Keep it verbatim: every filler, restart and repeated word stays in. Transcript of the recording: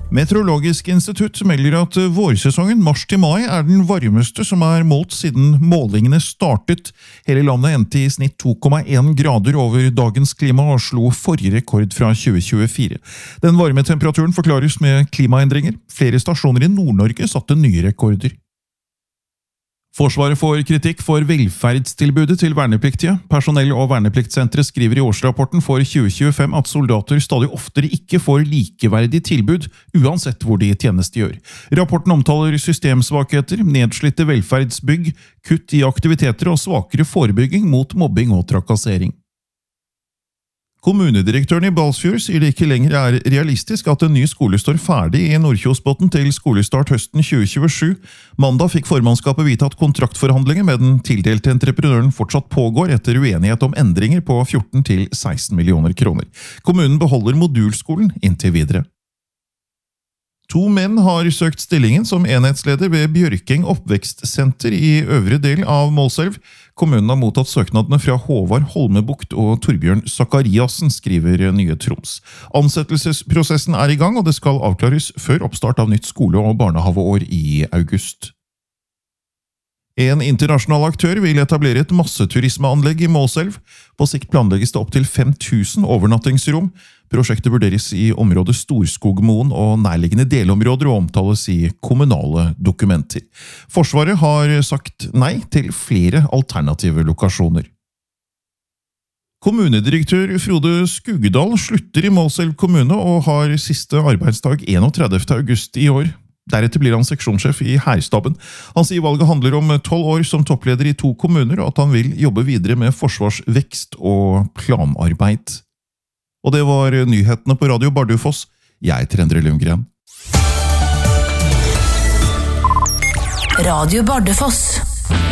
Meteorologisk institutt melder at vårsesongen mars til mai er den varmeste som er målt siden målingene startet. Hele landet endte i snitt to komma en grader over dagens klima og slo forrige rekord fra tjue tjuefire. Den varme temperaturen forklares med klimaendringer. Flere stasjoner i Nord-Norge satte nye rekorder. Forsvaret får kritikk for velferdstilbudet til vernepliktige. Personell- og vernepliktsenteret skriver i årsrapporten for tjue tjuefem at soldater stadig oftere ikke får likeverdig tilbud, uansett hvor de tjenestegjør. Rapporten omtaler systemsvakheter, nedslitte velferdsbygg, kutt i aktiviteter og svakere forebygging mot mobbing og trakassering. Kommunedirektøren i Balsfjord sier det ikke lenger er realistisk at en ny skole står ferdig i Nordkjosbotn til skolestart høsten tjue tjuesju. Mandag fikk formannskapet vite at kontraktforhandlinger med den tildelte entreprenøren fortsatt pågår etter uenighet om endringer på fjorten til seksten millioner kroner. Kommunen beholder modulskolen inntil videre. To menn har søkt stillingen som enhetsleder ved Bjørkeng oppvekstsenter i øvre del av Målselv. Kommunen har mottatt søknadene fra Håvard Holmebukt og Torbjørn Zakariasen, skriver Nye Troms. Ansettelsesprosessen er i gang, og det skal avklares før oppstart av nytt skole- og barnehaveår i august. En internasjonal aktør vil etablere et masseturismeanlegg i Målselv. På sikt planlegges det opp til fem tusen overnattingsrom. Prosjektet vurderes i området Storskogmoen og nærliggende delområder og omtales i kommunale dokumenter. Forsvaret har sagt nei til flere alternative lokasjoner. Kommunedirektør Frode Skugedal slutter i Målselv kommune og har siste arbeidsdag enogtredivte august i år. Deretter blir han seksjonssjef i Hærstaben. Han sier valget handler om tolv år som toppleder i to kommuner, og at han vil jobbe videre med forsvarsvekst og planarbeid. Og det var nyhetene på Radio Bardufoss. Jeg heter Endre Lundgren. Radio Bardufoss.